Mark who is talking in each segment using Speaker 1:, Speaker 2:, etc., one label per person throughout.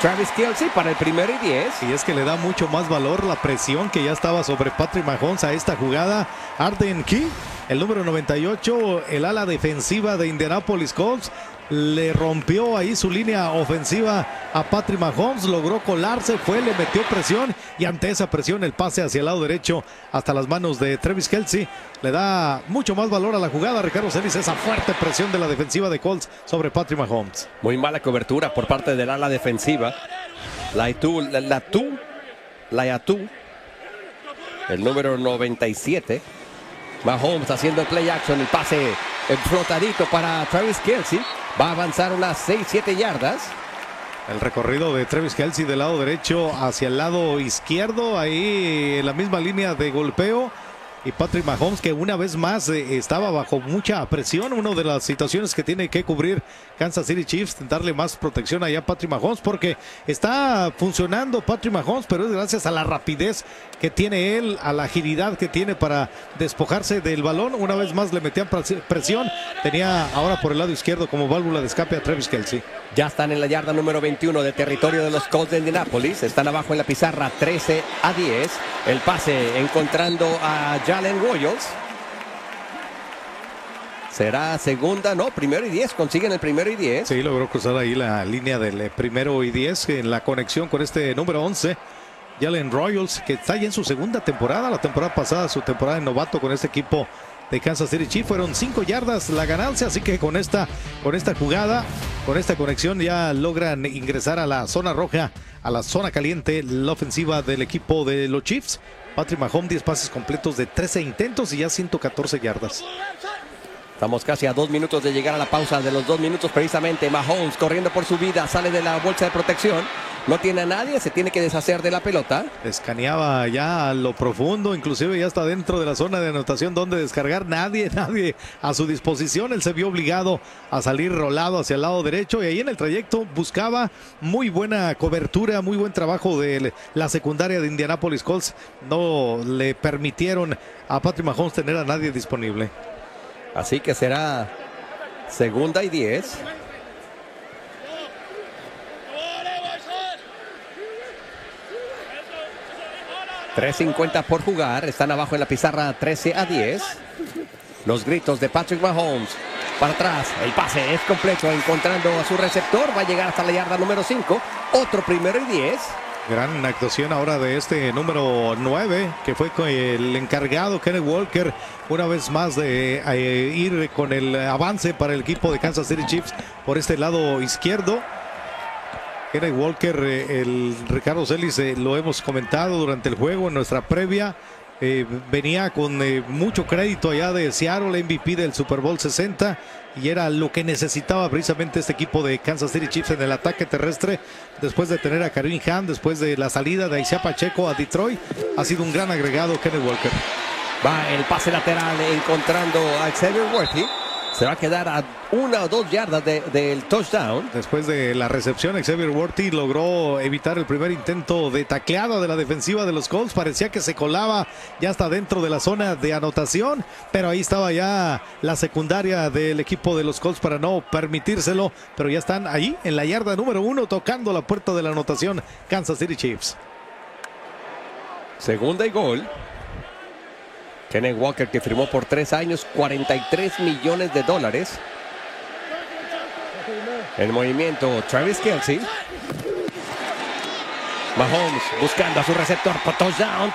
Speaker 1: Travis Kelce para el 1º y 10.
Speaker 2: Y es que le da mucho más valor la presión que ya estaba sobre Patrick Mahomes a esta jugada. Arden Key, el número 98, el ala defensiva de Indianapolis Colts, le rompió ahí su línea ofensiva a Patrick Mahomes, logró colarse, le metió presión y ante esa presión el pase hacia el lado derecho hasta las manos de Travis Kelce le da mucho más valor a la jugada. Ricardo Celis, esa fuerte presión de la defensiva de Colts sobre Patrick Mahomes.
Speaker 1: Muy mala cobertura por parte del ala defensiva. Laiatu, el número 97. Mahomes haciendo el play action, el pase flotadito para Travis Kelce. Va a avanzar unas 6-7 yardas.
Speaker 2: El recorrido de Travis Kelce del lado derecho hacia el lado izquierdo, ahí en la misma línea de golpeo. Y Patrick Mahomes, que una vez más estaba bajo mucha presión. Una de las situaciones que tiene que cubrir Kansas City Chiefs, darle más protección allá a Patrick Mahomes, porque está funcionando Patrick Mahomes, pero es gracias a la rapidez que tiene él, a la agilidad que tiene para despojarse del balón. Una vez más le metían presión. Tenía ahora por el lado izquierdo como válvula de escape a Travis Kelce.
Speaker 1: Ya están en la yarda número 21 del territorio de los Colts de Indianapolis. Están abajo en la pizarra 13-10. El pase encontrando a Jalen Royals. Será segunda, no, 1º y 10. Consiguen el 1º y 10.
Speaker 2: Sí, logró cruzar ahí la línea del 1º y 10 en la conexión con este número 11. Jalen Royals, que está ya en su segunda temporada. La temporada pasada, su temporada de novato con este equipo de Kansas City Chiefs, fueron 5 yardas la ganancia, así que con esta jugada, con esta conexión ya logran ingresar a la zona roja, a la zona caliente, la ofensiva del equipo de los Chiefs. Patrick Mahomes, 10 pases completos de 13 intentos y ya 114 yardas.
Speaker 1: Estamos casi a 2 minutos de llegar a la pausa de los 2 minutos precisamente. Mahomes corriendo por su vida, sale de la bolsa de protección. No tiene a nadie, se tiene que deshacer de la pelota.
Speaker 2: Escaneaba ya a lo profundo, inclusive ya está dentro de la zona de anotación donde descargar. Nadie a su disposición. Él se vio obligado a salir rolado hacia el lado derecho y ahí en el trayecto buscaba muy buena cobertura, muy buen trabajo de la secundaria de Indianapolis Colts. No le permitieron a Patrick Mahomes tener a nadie disponible.
Speaker 1: Así que será segunda y 10. $3.50 por jugar. Están abajo en la pizarra 13-10. Los gritos de Patrick Mahomes. Para atrás. El pase es completo. Encontrando a su receptor. Va a llegar hasta la yarda número 5. Otro 1º y 10.
Speaker 2: Gran actuación ahora de este número 9, que fue con el encargado Kenneth Walker, una vez más de ir con el avance para el equipo de Kansas City Chiefs por este lado izquierdo. Kenneth Walker, el Ricardo Celis, lo hemos comentado durante el juego en nuestra previa. Venía con mucho crédito allá de Seattle, MVP del Super Bowl 60, y era lo que necesitaba precisamente este equipo de Kansas City Chiefs en el ataque terrestre. Después de tener a Kareem Hunt, después de la salida de Isaiah Pacheco a Detroit, ha sido un gran agregado Kenneth Walker.
Speaker 1: Va el pase lateral encontrando a Xavier Worthy. Se va a quedar a 1 o 2 yardas del touchdown.
Speaker 2: Después de la recepción, Xavier Worthy logró evitar el primer intento de tacleada de la defensiva de los Colts. Parecía que se colaba ya hasta dentro de la zona de anotación, pero ahí estaba ya la secundaria del equipo de los Colts para no permitírselo. Pero ya están ahí en la yarda número 1 tocando la puerta de la anotación Kansas City Chiefs.
Speaker 1: Segunda y gol. Kenneth Walker, que firmó por 3 años, $43 millones. En movimiento, Travis Kelce. Mahomes buscando a su receptor. Touchdown.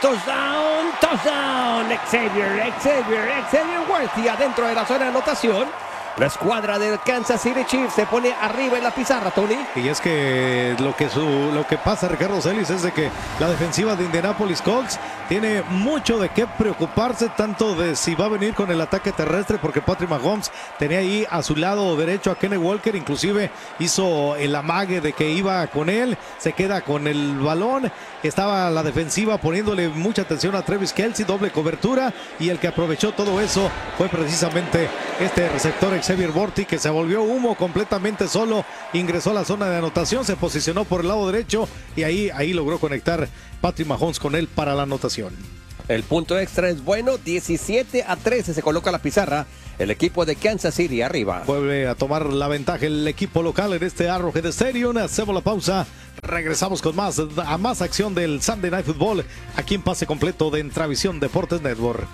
Speaker 1: Xavier Worthy adentro de la zona de anotación. La escuadra del Kansas City Chiefs se pone arriba en la pizarra, Tony.
Speaker 2: Y es que lo que pasa, Ricardo Celis, es de que la defensiva de Indianapolis Colts tiene mucho de qué preocuparse, tanto de si va a venir con el ataque terrestre, porque Patrick Mahomes tenía ahí a su lado derecho a Kenneth Walker, inclusive hizo el amague de que iba con él, se queda con el balón, estaba la defensiva poniéndole mucha atención a Travis Kelce, doble cobertura, y el que aprovechó todo eso fue precisamente este receptor Xavier Worthy, que se volvió humo completamente solo, ingresó a la zona de anotación, se posicionó por el lado derecho y ahí logró conectar Patrick Mahomes con él para la anotación.
Speaker 1: El punto extra es bueno, 17-13 se coloca la pizarra. El equipo de Kansas City arriba.
Speaker 2: Vuelve a tomar la ventaja el equipo local en este Arrowhead Stadium. Hacemos la pausa. Regresamos con más acción del Sunday Night Football aquí en Pase Completo de Entravisión Deportes Network.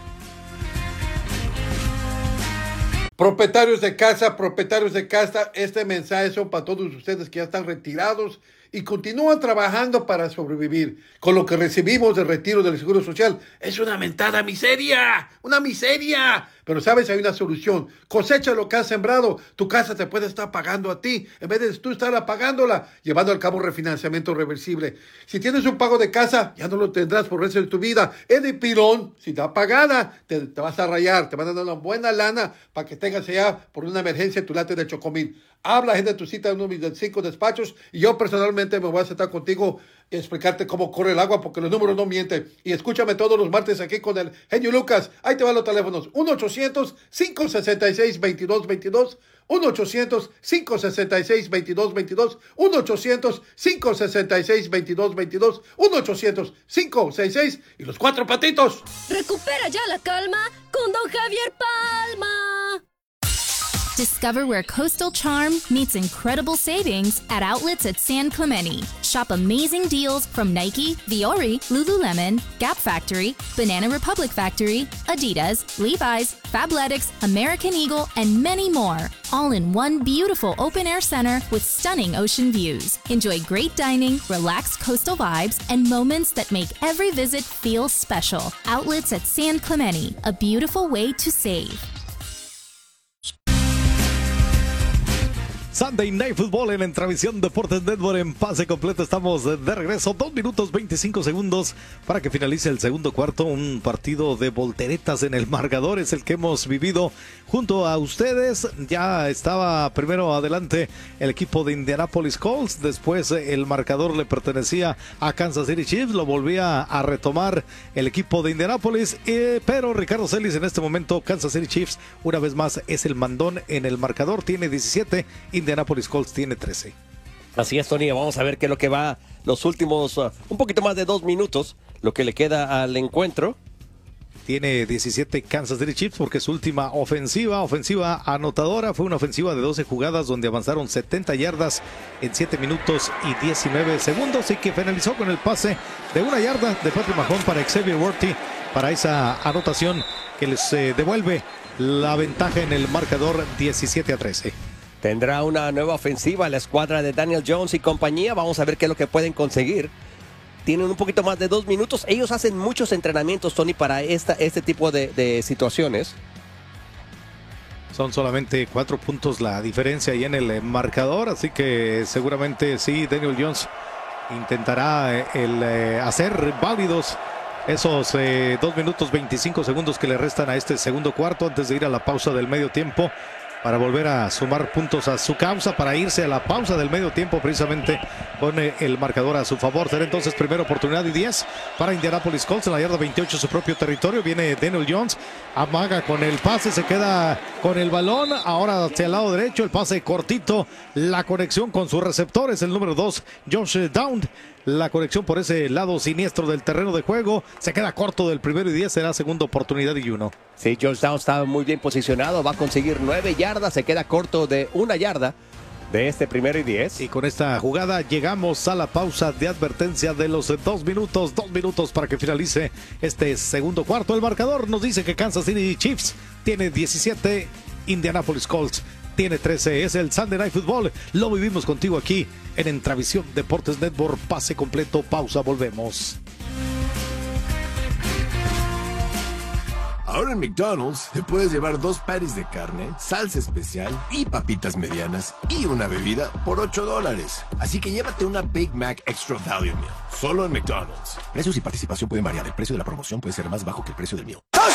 Speaker 3: Propietarios de casa, este mensaje son para todos ustedes que ya están retirados y continúan trabajando para sobrevivir. Con lo que recibimos del retiro del Seguro Social es una mentada miseria, una miseria. Pero sabes, hay una solución. Cosecha lo que has sembrado. Tu casa te puede estar pagando a ti, en vez de tú estar pagándola, llevando al cabo un refinanciamiento reversible. Si tienes un pago de casa, ya no lo tendrás por el resto de tu vida. Es de pilón, si está pagada, te vas a rayar, te van a dar una buena lana para que tengas allá por una emergencia tu late de Chocomil. Habla, agenda tu cita en uno de mis 5 despachos y yo personalmente me voy a sentar contigo y explicarte cómo corre el agua porque los números no mienten. Y escúchame todos los martes aquí con el genio Lucas. Ahí te van los teléfonos. 1-800-566-2222. 1-800-566-2222. 1-800-566-2222. 1-800-566 y los 4 patitos.
Speaker 4: Recupera ya la calma con Don Javier Palma.
Speaker 5: Discover where coastal charm meets incredible savings at outlets at San Clemente. Shop amazing deals from Nike, Viore, Lululemon, Gap Factory, Banana Republic Factory, Adidas, Levi's, Fabletics, American Eagle, and many more. All in one beautiful open-air center with stunning ocean views. Enjoy great dining, relaxed coastal vibes, and moments that make every visit feel special. Outlets at San Clemente, a beautiful way to save.
Speaker 2: Sunday Night Football en Entravisión Deportes Network en Pase Completo. Estamos de regreso, 2 minutos 25 segundos para que finalice el segundo cuarto. Un partido de volteretas en el marcador es el que hemos vivido junto a ustedes. Ya estaba primero adelante el equipo de Indianapolis Colts, después el marcador le pertenecía a Kansas City Chiefs, lo volvía a retomar el equipo de Indianapolis, pero Ricardo Celis en este momento, Kansas City Chiefs una vez más es el mandón en el marcador, tiene 17, Indianapolis Colts tiene 13.
Speaker 1: Así es, Tony, vamos a ver qué es lo que va los últimos, un poquito más de 2 minutos, lo que le queda al encuentro.
Speaker 2: Tiene 17 Kansas City Chiefs porque su última ofensiva anotadora fue una ofensiva de 12 jugadas donde avanzaron 70 yardas en 7 minutos y 19 segundos y que finalizó con el pase de 1 yarda de Patrick Mahomes para Xavier Worthy para esa anotación que les devuelve la ventaja en el marcador 17-13.
Speaker 1: Tendrá una nueva ofensiva la escuadra de Daniel Jones y compañía. Vamos a ver qué es lo que pueden conseguir. Tienen un poquito más de 2 minutos. Ellos hacen muchos entrenamientos, Tony, para este tipo de situaciones.
Speaker 2: Son solamente 4 puntos la diferencia ahí en el marcador, así que seguramente sí, Daniel Jones intentará hacer válidos esos 2 minutos 25 segundos que le restan a este segundo cuarto antes de ir a la pausa del medio tiempo, para volver a sumar puntos a su causa, para irse a la pausa del medio tiempo precisamente con el marcador a su favor. Será entonces primera oportunidad y 10 para Indianapolis Colts en la yarda 28, su propio territorio. Viene Daniel Jones, amaga con el pase, se queda con el balón, ahora hacia el lado derecho, el pase cortito, la conexión con su receptor es el número 2, Josh Dowd. La conexión por ese lado siniestro del terreno de juego. Se queda corto del primero y 10. Será segunda oportunidad y 1.
Speaker 1: Sí, George Dowd está muy bien posicionado. Va a conseguir 9 yardas. Se queda corto de 1 yarda de este primero y 10.
Speaker 2: Y con esta jugada llegamos a la pausa de advertencia de los 2 minutos. 2 minutos para que finalice este segundo cuarto. El marcador nos dice que Kansas City Chiefs tiene 17. Indianapolis Colts tiene 13. Es el Sunday Night Football. Lo vivimos contigo aquí en Entravisión Deportes Network. Pase completo, pausa, volvemos.
Speaker 6: Ahora en McDonald's te puedes llevar 2 patties de carne, salsa especial y papitas medianas y una bebida por $8. Así que llévate una Big Mac Extra Value Meal, solo en McDonald's. Precios y participación pueden variar. El precio de la promoción puede ser más bajo que el precio del meal.